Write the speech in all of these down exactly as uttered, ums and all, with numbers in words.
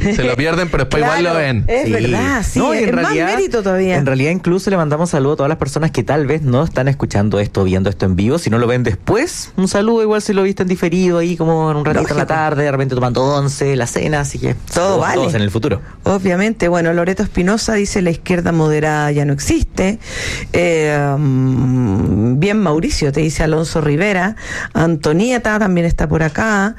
Se lo pierden, pero después claro, igual lo ven. Es sí. verdad, sí. No, es realidad, más mérito todavía. En realidad, incluso le mandamos saludo a todas las personas que tal vez no están escuchando esto, viendo esto en vivo. Si no lo ven después, un saludo igual si lo viste en diferido, ahí como en un ratito en la tarde, de repente tomando once, la cena, así que todo vale. Todos en el futuro. Obviamente. Bueno, Loreto Espinosa dice la izquierda moderada ya no existe. Eh, um, bien, Mauricio, te dice Alonso Rivera. Antonieta también está por acá.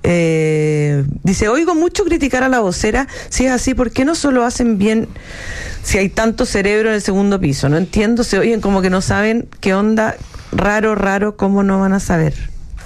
Eh, dice, oigo mucho criticar a la vocera. Si es así, ¿por qué no solo hacen bien si hay tanto cerebro en el segundo piso? No entiendo, se oyen como que no saben qué onda. Raro, raro, ¿cómo no van a saber?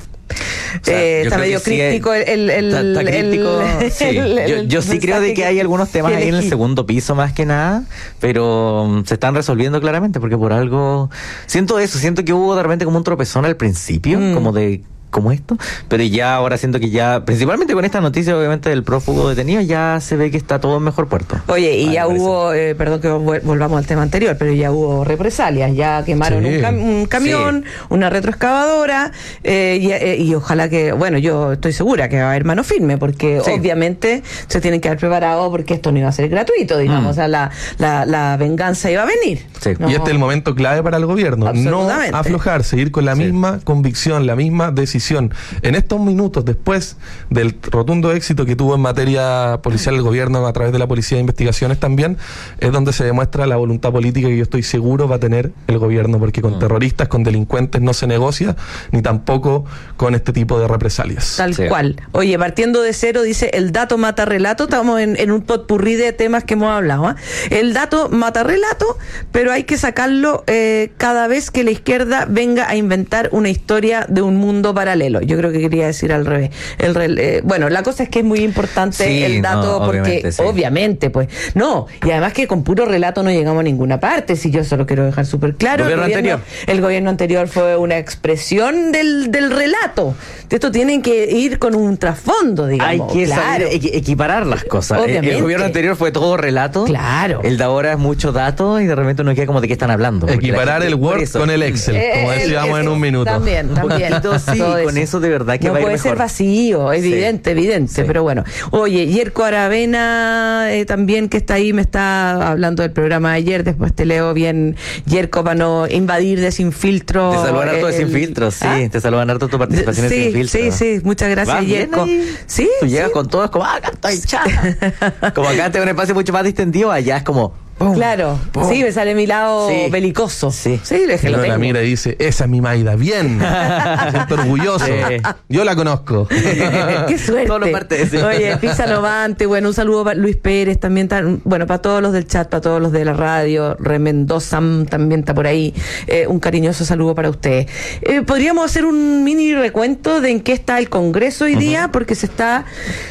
O sea, eh, está medio crítico sí el, el, el, está, está crítico, el, sí. el, el, yo, yo sí creo de que hay algunos temas ahí en el segundo piso más que nada, pero um, se están resolviendo claramente porque por algo siento eso, siento que hubo de repente como un tropezón al principio, mm. como de como esto, pero ya ahora siento que ya, principalmente con esta noticia obviamente del prófugo detenido, ya se ve que está todo en mejor puerto. Oye, y ya hubo, eh, perdón que volvamos al tema anterior, pero ya hubo represalias, ya quemaron sí. un, cam- un camión, sí. una retroexcavadora, eh, y, eh, y ojalá que, bueno, yo estoy segura que va a haber mano firme, porque sí. obviamente se tienen que haber preparado porque esto no iba a ser gratuito, digamos, mm. o sea, la, la, la venganza iba a venir. Sí. No. Y este es el momento clave para el gobierno, no aflojar, seguir con la sí. misma convicción, la misma decisión. En estos minutos, después del rotundo éxito que tuvo en materia policial el gobierno a través de la Policía de Investigaciones también, es donde se demuestra la voluntad política que yo estoy seguro va a tener el gobierno, porque con mm. terroristas, con delincuentes no se negocia, ni tampoco con este tipo de represalias. Tal sí. cual. Oye, partiendo de cero, dice, el dato mata relato, estamos en, en un potpurrí de temas que hemos hablado, ¿eh? El dato mata relato, pero hay que sacarlo eh, cada vez que la izquierda venga a inventar una historia de un mundo para paralelo. Yo creo que quería decir al revés. El re, eh, bueno, la cosa es que es muy importante sí, el dato no, porque obviamente, sí. obviamente, pues, no, y además que con puro relato no llegamos a ninguna parte, si yo solo quiero dejar súper claro. ¿El gobierno, el gobierno anterior? El gobierno anterior fue una expresión del, del relato. Esto tiene que ir con un trasfondo, digamos. Hay que claro. saber equ- equiparar las cosas. Obviamente. El gobierno anterior fue todo relato. Claro. El de ahora es mucho dato y de repente uno queda como de qué están hablando. Equiparar el Word con el Excel, eh, como decíamos el, en un minuto. También, también. Sí, con eso de verdad que no va a ir puede mejor. ser vacío, evidente, sí. evidente, sí. pero bueno. Oye, Yerko Aravena eh, también que está ahí, me está hablando del programa de ayer, después te leo bien, Yerko, para no invadir de Sin Filtro. Te saludan harto de Sin Filtro, sí, ¿ah? Te saludan harto tu participación sí, en Sin Filtro. Sí, sí, muchas gracias, Yerko. Sí, tú llegas sí. con todo, es como, ah, acá estoy chata. Como acá tengo un espacio mucho más distendido, allá es como... Pum, claro, pum. Sí, me sale mi lado sí. belicoso. Sí, sí es que y lo tengo. La mira y dice, esa es mi Maida, bien. Me siento orgulloso. Sí. Yo la conozco. Qué suerte. Todo lo parte de eso. Oye, Pisa Novante, bueno, un saludo para Luis Pérez, también tan, bueno, para todos los del chat, para todos los de la radio, Remendoza también está por ahí. Eh, un cariñoso saludo para ustedes. Eh, Podríamos hacer un mini recuento de en qué está el Congreso hoy uh-huh. día, porque se está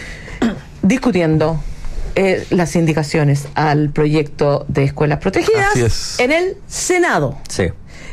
discutiendo Eh, las indicaciones al proyecto de escuelas protegidas en el Senado. Sí.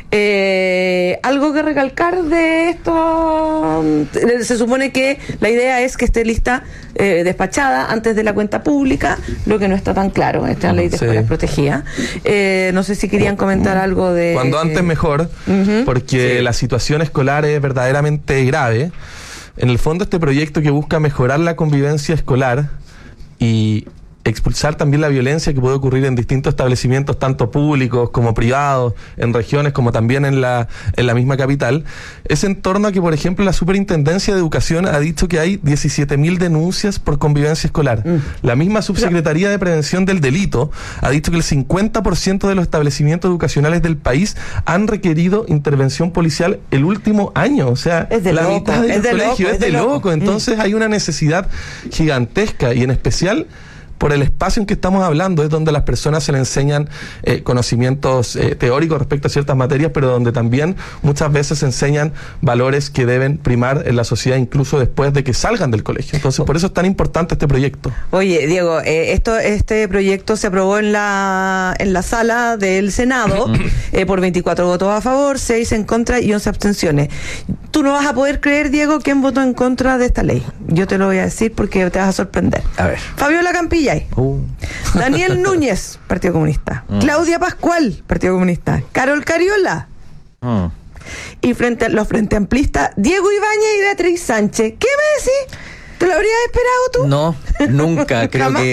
Eh, algo que recalcar de esto, se supone que la idea es que esté lista eh, despachada antes de la cuenta pública, lo que no está tan claro, esta ley de sí. escuelas protegidas. Eh, no sé si querían comentar algo de... Cuando antes mejor, uh-huh. porque sí. la situación escolar es verdaderamente grave. En el fondo este proyecto que busca mejorar la convivencia escolar y expulsar también la violencia que puede ocurrir en distintos establecimientos, tanto públicos como privados, en regiones como también en la, en la misma capital, es en torno a que, por ejemplo, la Superintendencia de Educación ha dicho que hay diecisiete mil denuncias por convivencia escolar. Mm. La misma Subsecretaría de Prevención del Delito ha dicho que el cincuenta por ciento de los establecimientos educacionales del país han requerido intervención policial el último año. O sea, es de la loco, mitad del es de colegio loco, es, es de, de loco. loco. Entonces mm. hay una necesidad gigantesca y en especial por el espacio en que estamos hablando, es donde a las personas se les enseñan eh, conocimientos eh, teóricos respecto a ciertas materias, pero donde también muchas veces se enseñan valores que deben primar en la sociedad incluso después de que salgan del colegio. Entonces, por eso es tan importante este proyecto. Oye, Diego, eh, esto, este proyecto se aprobó en la en la sala del Senado eh, por veinticuatro votos a favor, seis en contra y once abstenciones. Tú no vas a poder creer, Diego, quién votó en contra de esta ley. Yo te lo voy a decir porque te vas a sorprender. A ver. Fabiola Campilla. Uh. Daniel Núñez, Partido Comunista. Mm. Claudia Pascual, Partido Comunista. Carol Cariola. Mm. Y frente a los frente amplistas, Diego Ibáñez y Beatriz Sánchez. ¿Qué me decís? ¿Te lo habrías esperado tú? No, nunca. Creo que